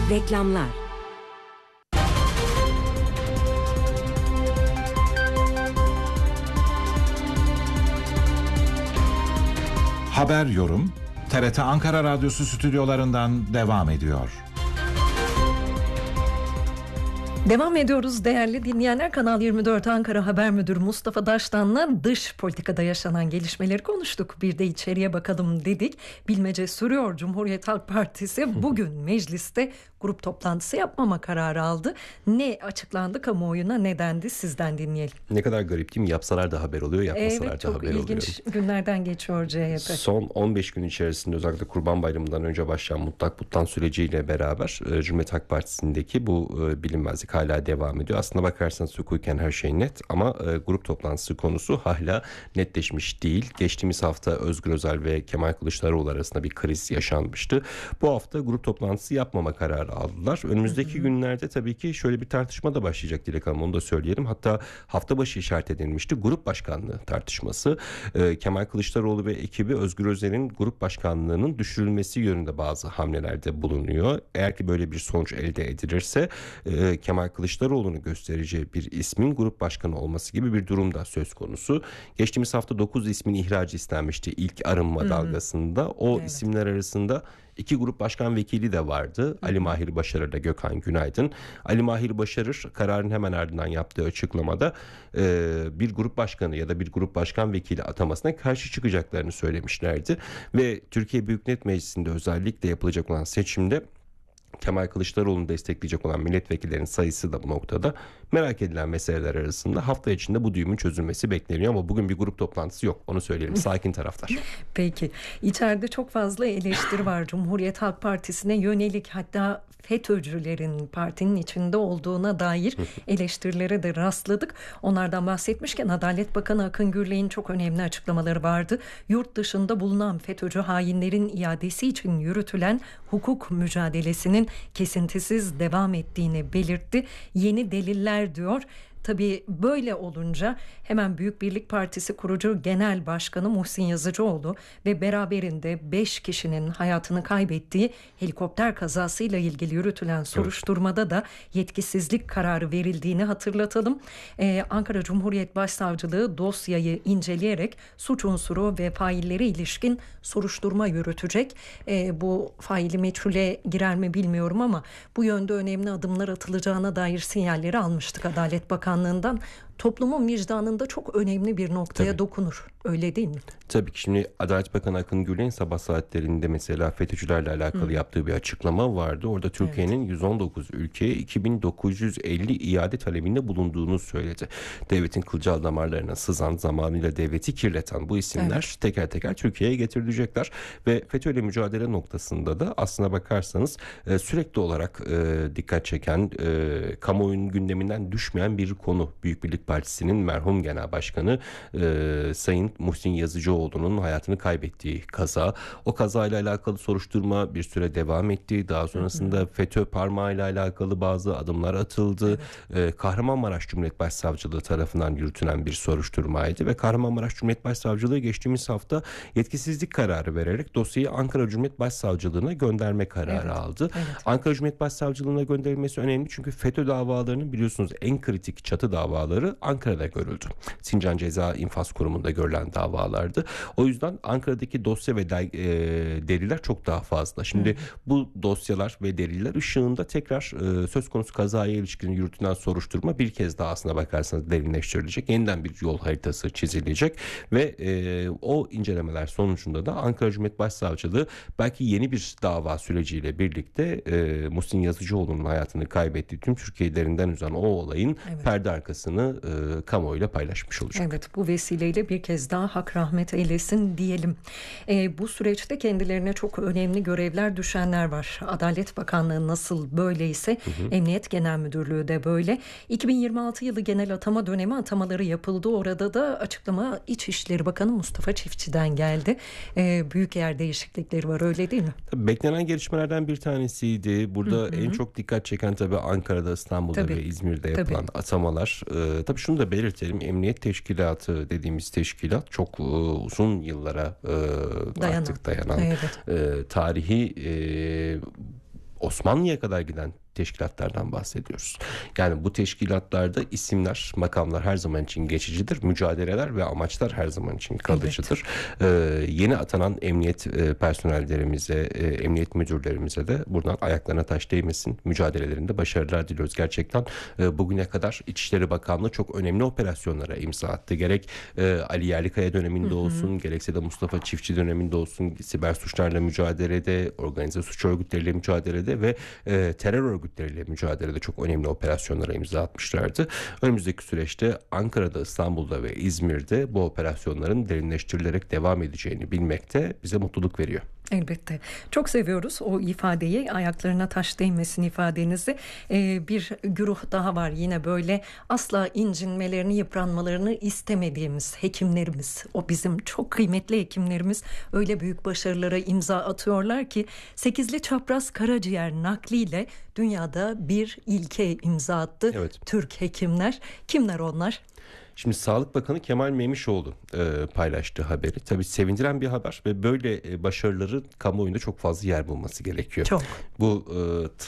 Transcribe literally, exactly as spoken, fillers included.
Reklamlar. Haber yorum T R T Ankara Radyosu stüdyolarından devam ediyor. Devam ediyoruz değerli dinleyenler. Kanal yirmi dört Ankara Haber Müdürü Mustafa Daştan'la dış politikada yaşanan gelişmeleri konuştuk. Bir de içeriye bakalım dedik. Bilmece sürüyor. Cumhuriyet Halk Partisi bugün mecliste grup toplantısı yapmama kararı aldı. Ne açıklandı kamuoyuna, ne dendi, sizden dinleyelim. Ne kadar garip değil mi? Yapsalar da haber oluyor, yapmasalar evet, da haber oluyor. Evet, çok ilginç günlerden geçiyor C H P. Son on beş gün içerisinde özellikle Kurban Bayramı'ndan önce başlayan mutlak butlan süreciyle beraber e, Cumhuriyet Halk Partisi'ndeki bu e, bilinmezlik hala devam ediyor. Aslına bakarsanız hukuken her şey net ama e, grup toplantısı konusu hala netleşmiş değil. Geçtiğimiz hafta Özgür Özel ve Kemal Kılıçdaroğlu arasında bir kriz yaşanmıştı. Bu hafta grup toplantısı yapmama kararı aldılar. Önümüzdeki hı hı. günlerde tabii ki şöyle bir tartışma da başlayacak Dilek Hanım, onu da söyleyelim. Hatta hafta başı işaret edilmişti. Grup başkanlığı tartışması. E, Kemal Kılıçdaroğlu ve ekibi Özgür Özel'in grup başkanlığının düşürülmesi yönünde bazı hamlelerde bulunuyor. Eğer ki böyle bir sonuç elde edilirse e, Kemal Kılıçdaroğlu'nu göstereceği bir ismin grup başkanı olması gibi bir durum da söz konusu. Geçtiğimiz hafta dokuz ismin ihracı istenmişti ilk arınma hmm. dalgasında. O evet. isimler arasında iki grup başkan vekili de vardı. Hı. Ali Mahir Başarır ile Gökhan Günaydın. Ali Mahir Başarır kararın hemen ardından yaptığı açıklamada e, bir grup başkanı ya da bir grup başkan vekili atamasına karşı çıkacaklarını söylemişlerdi. Ve Türkiye Büyük Millet Meclisi'nde özellikle yapılacak olan seçimde Kemal Kılıçdaroğlu'nu destekleyecek olan milletvekillerinin sayısı da bu noktada merak edilen meseleler arasında. Hafta içinde bu düğümün çözülmesi bekleniyor ama bugün bir grup toplantısı yok. Onu söyleyelim. Sakin taraftar. Peki. İçeride çok fazla eleştiri var Cumhuriyet Halk Partisi'ne yönelik, hatta FETÖ'cülerin partinin içinde olduğuna dair eleştirilere de rastladık. Onlardan bahsetmişken Adalet Bakanı Akın Gürley'in çok önemli açıklamaları vardı. Yurt dışında bulunan FETÖ'cü hainlerin iadesi için yürütülen hukuk mücadelesinin kesintisiz devam ettiğini belirtti. Yeni deliller diyor. Tabii böyle olunca hemen Büyük Birlik Partisi kurucu genel başkanı Muhsin Yazıcıoğlu ve beraberinde beş kişinin hayatını kaybettiği helikopter kazasıyla ilgili yürütülen soruşturmada da yetkisizlik kararı verildiğini hatırlatalım. Ee, Ankara Cumhuriyet Başsavcılığı dosyayı inceleyerek suç unsuru ve failleri ilişkin soruşturma yürütecek. Ee, bu faili meçhule girer mi bilmiyorum ama bu yönde önemli adımlar atılacağına dair sinyalleri almıştık Adalet Bakanlığı'ndan. Toplumun vicdanında çok önemli bir noktaya Tabii. dokunur. Öyle değil mi? Tabii ki. Şimdi Adalet Bakanı Akın Gürley'in sabah saatlerinde mesela FETÖ'cülerle alakalı Hı. yaptığı bir açıklama vardı. Orada Türkiye'nin evet. yüz on dokuz ülkeye iki bin dokuz yüz elli iade talebinde bulunduğunu söyledi. Devletin kılcal damarlarına sızan, zamanıyla devleti kirleten bu isimler evet. teker teker Türkiye'ye getirilecekler. Ve FETÖ ile mücadele noktasında da aslına bakarsanız e, sürekli olarak e, dikkat çeken, e, kamuoyunun gündeminden düşmeyen bir konu. Büyük Birlik Partisi'nin merhum genel başkanı e, Sayın Muhsin Yazıcıoğlu'nun hayatını kaybettiği kaza. O kazayla alakalı soruşturma bir süre devam etti. Daha sonrasında hı hı. FETÖ parmağıyla alakalı bazı adımlar atıldı. Evet. Ee, Kahramanmaraş Cumhuriyet Başsavcılığı tarafından yürütülen bir soruşturmaydı ve Kahramanmaraş Cumhuriyet Başsavcılığı geçtiğimiz hafta yetkisizlik kararı vererek dosyayı Ankara Cumhuriyet Başsavcılığına gönderme kararı evet. aldı. Evet. Ankara Cumhuriyet Başsavcılığına gönderilmesi önemli çünkü FETÖ davalarının biliyorsunuz en kritik çatı davaları Ankara'da görüldü. Sincan Ceza İnfaz Kurumu'nda görülen davalardı. O yüzden Ankara'daki dosya ve de, e, deliller çok daha fazla. Şimdi Hı. bu dosyalar ve deliller ışığında tekrar e, söz konusu kazaya ilişkin yürütülen soruşturma bir kez daha aslına bakarsanız derinleştirilecek. Yeniden bir yol haritası çizilecek ve e, o incelemeler sonucunda da Ankara Cumhuriyet Başsavcılığı belki yeni bir dava süreciyle birlikte e, Muhsin Yazıcıoğlu'nun hayatını kaybettiği tüm Türkiye'lerinden üzen o olayın evet. perde arkasını e, kamuoyuyla paylaşmış olacak. Evet, bu vesileyle bir kez daha hak rahmet eylesin diyelim. E, bu süreçte kendilerine çok önemli görevler düşenler var. Adalet Bakanlığı nasıl böyleyse hı hı. Emniyet Genel Müdürlüğü de böyle. iki bin yirmi altı yılı genel atama dönemi atamaları yapıldı. Orada da açıklama İçişleri Bakanı Mustafa Çiftçi'den geldi. E, büyük yer değişiklikleri var, öyle değil mi? Tabii beklenen gelişmelerden bir tanesiydi. Burada hı hı. en çok dikkat çeken tabii Ankara'da, İstanbul'da tabii. ve İzmir'de yapılan tabii. atamalar. Ee, tabii şunu da belirtelim. Emniyet Teşkilatı dediğimiz teşkilat çok e, uzun yıllara e, Dayanan. artık dayanan evet. e, tarihi e, Osmanlı'ya kadar giden teşkilatlardan bahsediyoruz. Yani bu teşkilatlarda isimler, makamlar her zaman için geçicidir. Mücadeleler ve amaçlar her zaman için kalıcıdır. Evet. Ee, yeni atanan emniyet e, personellerimize, e, emniyet müdürlerimize de buradan ayaklarına taş değmesin. Mücadelelerinde başarılar diliyoruz. Gerçekten e, bugüne kadar İçişleri Bakanlığı çok önemli operasyonlara imza attı. Gerek e, Ali Yerlikaya döneminde hı hı. olsun, gerekse de Mustafa Çiftçi döneminde olsun, siber suçlarla mücadelede, organize suç örgütleriyle mücadelede ve e, terör örgütleriyle mücadelede çok önemli operasyonlara imza atmışlardı. Önümüzdeki süreçte Ankara'da, İstanbul'da ve İzmir'de bu operasyonların derinleştirilerek devam edeceğini bilmek de bize mutluluk veriyor. Elbette. Çok seviyoruz o ifadeyi, ayaklarına taş değmesin ifadenizi. Ee, bir güruh daha var yine böyle asla incinmelerini, yıpranmalarını istemediğimiz hekimlerimiz. O bizim çok kıymetli hekimlerimiz öyle büyük başarılara imza atıyorlar ki sekizli çapraz karaciğer nakliyle dünyada bir ilke imza attı. Evet. Türk hekimler. Kimler onlar? Şimdi Sağlık Bakanı Kemal Memişoğlu e, paylaştığı haberi. Tabii sevindiren bir haber ve böyle e, başarıları kamuoyunda çok fazla yer bulması gerekiyor. Çok. Bu e,